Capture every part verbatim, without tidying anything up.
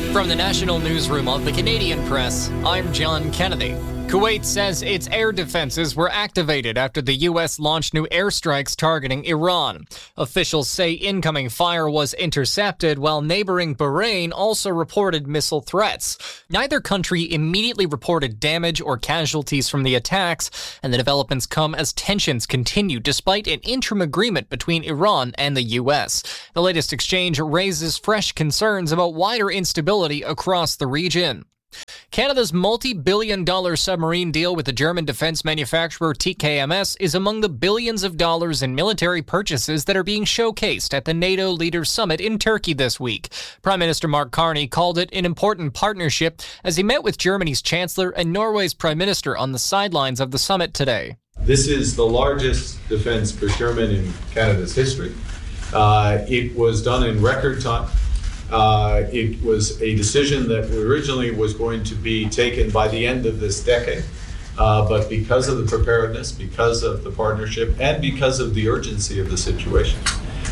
From the National Newsroom of the Canadian Press, I'm John Kennedy. Kuwait says its air defenses were activated after the U S launched new airstrikes targeting Iran. Officials say incoming fire was intercepted, while neighboring Bahrain also reported missile threats. Neither country immediately reported damage or casualties from the attacks, and the developments come as tensions continue despite an interim agreement between Iran and the U S. The latest exchange raises fresh concerns about wider instability across the region. Canada's multi-billion dollar submarine deal with the German defense manufacturer T K M S is among the billions of dollars in military purchases that are being showcased at the NATO Leaders Summit in Turkey this week. Prime Minister Mark Carney called it an important partnership as he met with Germany's Chancellor and Norway's Prime Minister on the sidelines of the summit today. This is the largest defense procurement in Canada's history. Uh, it was done in record time. Uh, it was a decision that originally was going to be taken by the end of this decade. Uh, but because of the preparedness, because of the partnership, and because of the urgency of the situation,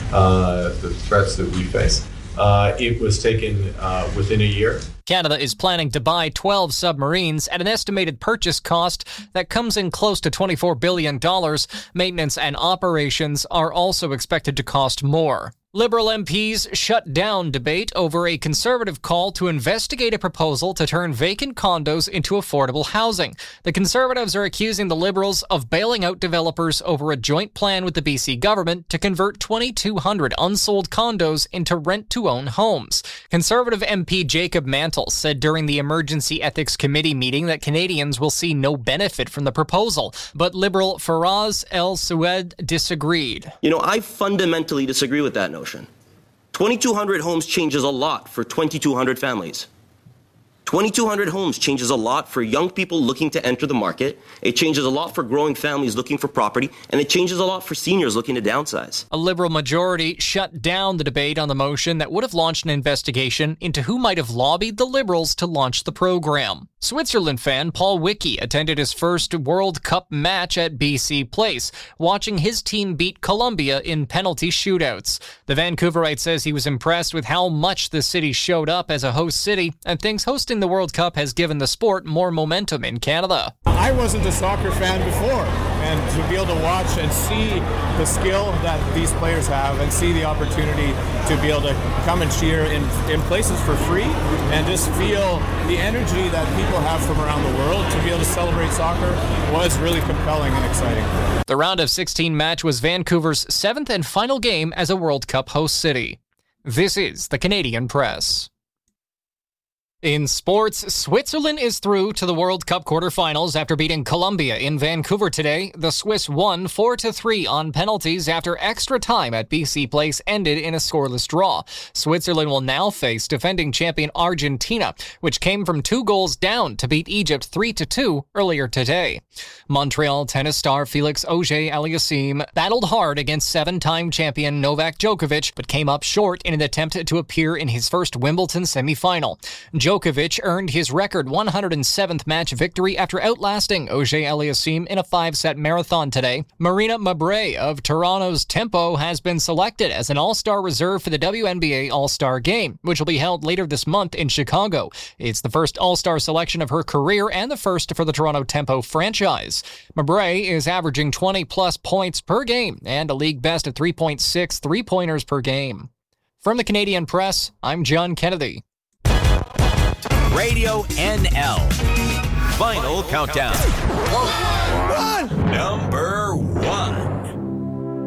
uh, the threats that we face, uh, it was taken uh, within a year. Canada is planning to buy twelve submarines at an estimated purchase cost that comes in close to twenty-four billion dollars. Maintenance and operations are also expected to cost more. Liberal M Ps shut down debate over a Conservative call to investigate a proposal to turn vacant condos into affordable housing. The Conservatives are accusing the Liberals of bailing out developers over a joint plan with the B C government to convert twenty-two hundred unsold condos into rent-to-own homes. Conservative M P Jacob Mantle said during the Emergency Ethics Committee meeting that Canadians will see no benefit from the proposal, but Liberal Faraz El-Sued disagreed. You know, I fundamentally disagree with that notion. twenty-two hundred homes changes a lot for twenty-two hundred families. twenty-two hundred homes changes a lot for young people looking to enter the market. It changes a lot for growing families looking for property, and it changes a lot for seniors looking to downsize. A Liberal majority shut down the debate on the motion that would have launched an investigation into who might have lobbied the Liberals to launch the program. Switzerland fan Paul Wicki attended his first World Cup match at B C Place, watching his team beat Colombia in penalty shootouts. The Vancouverite says he was impressed with how much the city showed up as a host city and thinks hosting the World Cup has given the sport more momentum in Canada. I wasn't a soccer fan before, and to be able to watch and see the skill that these players have and see the opportunity to be able to come and cheer in, in places for free and just feel the energy that people have from around the world to be able to celebrate soccer was really compelling and exciting. The round of sixteen match was Vancouver's seventh and final game as a World Cup host city. This is the Canadian Press. In sports, Switzerland is through to the World Cup quarterfinals after beating Colombia in Vancouver today. The Swiss won four to three on penalties after extra time at B C Place ended in a scoreless draw. Switzerland will now face defending champion Argentina, which came from two goals down to beat Egypt three to two earlier today. Montreal tennis star Felix Auger-Aliassime battled hard against seven-time champion Novak Djokovic, but came up short in an attempt to appear in his first Wimbledon semifinal. Djokovic earned his record one hundred seventh match victory after outlasting Auger-Aliassime in a five-set marathon today. Marina Mabrey of Toronto's Tempo has been selected as an all-star reserve for the W N B A All-Star Game, which will be held later this month in Chicago. It's the first all-star selection of her career and the first for the Toronto Tempo franchise. Mabrey is averaging twenty-plus points per game and a league best at three point six three-pointers per game. From the Canadian Press, I'm John Kennedy. Radio N L. Final countdown. One,